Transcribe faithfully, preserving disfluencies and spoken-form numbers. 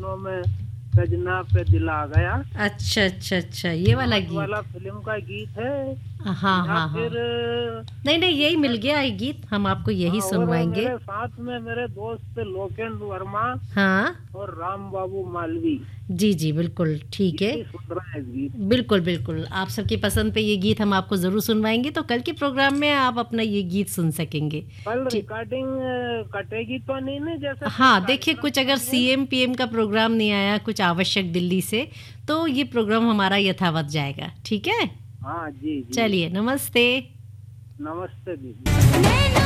सपनों में सजना पे दिल आ गया। अच्छा अच्छा अच्छा, ये वाला नाच गीत। वाला फिल्म का गीत है। हाँ या हाँ हाँ, फिर नहीं नहीं, यही मिल गया ये गीत, हम आपको यही हाँ, और सुनवाएंगे। मेरे साथ में मेरे दोस्त लोकेंद्र वर्मा हाँ और राम बाबू मालवी, जी जी, बिल्कुल ठीक ये है। भी सुन रहे हैं इस गीत। बिल्कुल बिल्कुल, आप सबकी पसंद पे ये गीत हम आपको ज़रूर सुनवाएंगे, तो कल के प्रोग्राम में आप अपना ये गीत सुन सकेंगे। कल ठीक। रिकॉर्डिंग कटेगी तो नहीं ना, जैसे कुछ हाँ देखिए, कार्यक्रम कुछ अगर में है? सीएम पीएम का प्रोग्राम नहीं आया, कुछ आवश्यक दिल्ली से, तो ये प्रोग्राम हमारा यथावत जाएगा। ठीक है, हाँ जी जी। चलिए, नमस्ते। नमस्ते दीदी।